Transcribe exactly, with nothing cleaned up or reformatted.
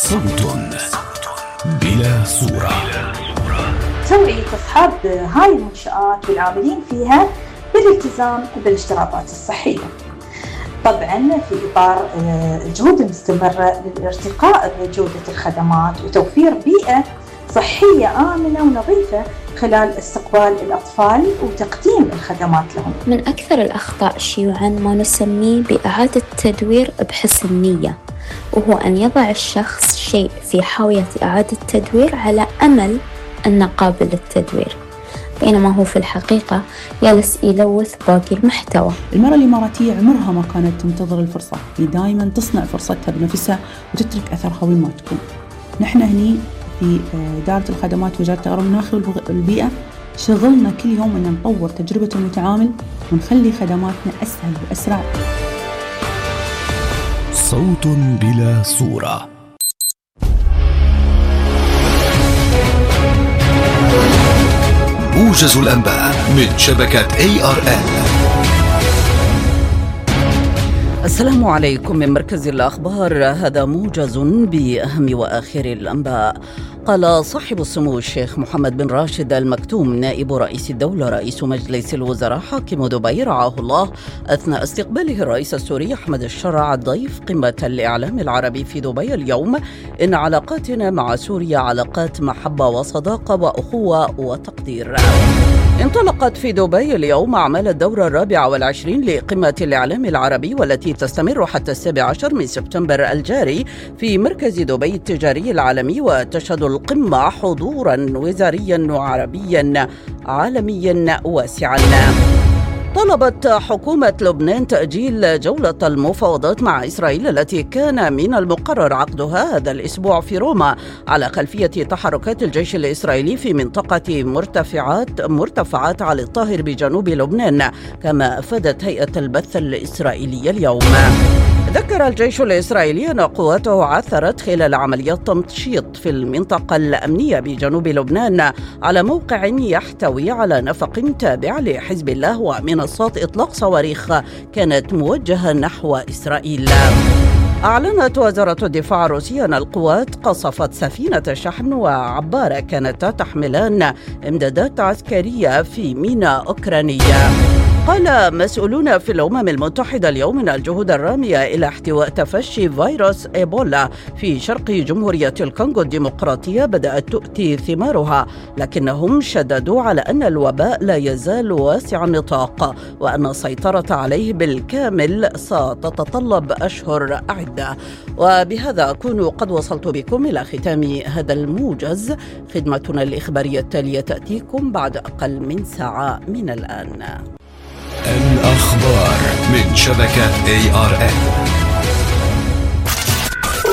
صوت بلا صورة. توعية أصحاب هاي المنشآت والعاملين فيها بالالتزام بالاشتراطات الصحية، طبعا في إطار الجهود المستمرة للارتقاء بجودة الخدمات وتوفير بيئة صحية آمنة ونظيفة خلال استقبال الأطفال وتقديم الخدمات لهم. من أكثر الأخطاء شيوعاً ما نسميه بإعادة تدوير بحسن نية، وهو أن يضع الشخص شيء في حاوية إعادة تدوير على أمل أنه قابل للتدوير، بينما هو في الحقيقة جالس يلوث باقي المحتوى. المرأة الإماراتية عمرها ما كانت تنتظر الفرصة، هي دائما تصنع فرصتها بنفسها وتترك أثرها وين ما تكون. نحن هني في إدارة الخدمات وزارة التغير المناخي والبيئة شغلنا كل يوم أن نطور تجربة المتعامل ونخلي خدماتنا أسهل وأسرع. صوت بلا صورة. موجز الأنباء من شبكة إيه آر إل. السلام عليكم من مركز الأخبار، هذا موجز بأهم وآخر الأنباء. قال صاحب السمو الشيخ محمد بن راشد آل مكتوم نائب رئيس الدولة رئيس مجلس الوزراء حاكم دبي رعاه الله أثناء استقباله الرئيس السوري أحمد الشرع ضيف قمة الإعلام العربي في دبي اليوم إن علاقاتنا مع سوريا علاقات محبة وصداقة وأخوة وتقدير. انطلقت في دبي اليوم أعمال الدورة الرابعة والعشرين لقمة الإعلام العربي والتي تستمر حتى السابع عشر من سبتمبر الجاري في مركز دبي التجاري العالمي، وتشهد القمة حضورا وزاريا وعربيا عالميا واسعا. طلبت حكومة لبنان تأجيل جولة المفاوضات مع إسرائيل التي كان من المقرر عقدها هذا الأسبوع في روما على خلفية تحركات الجيش الإسرائيلي في منطقة مرتفعات مرتفعات علي الطاهر بجنوب لبنان، كما أفادت هيئة البث الإسرائيلية اليوم. ذكر الجيش الإسرائيلي أن قواته عثرت خلال عمليات تمشيط في المنطقة الأمنية بجنوب لبنان على موقع يحتوي على نفق تابع لحزب الله ومنصات إطلاق صواريخ كانت موجهة نحو إسرائيل. أعلنت وزارة الدفاع الروسية أن القوات قصفت سفينة شحن وعبارة كانتا تحملان إمدادات عسكرية في ميناء أوكرانية. قال مسؤولون في الأمم المتحدة اليوم أن الجهود الرامية إلى احتواء تفشي فيروس إيبولا في شرق جمهورية الكونغو الديمقراطية بدأت تؤتي ثمارها، لكنهم شددوا على أن الوباء لا يزال واسع النطاق وأن السيطرة عليه بالكامل ستتطلب أشهر عدة. وبهذا أكون قد وصلت بكم إلى ختام هذا الموجز. خدمتنا الإخبارية التالية تأتيكم بعد أقل من ساعة من الآن. الأخبار من شبكة إيه آر إل.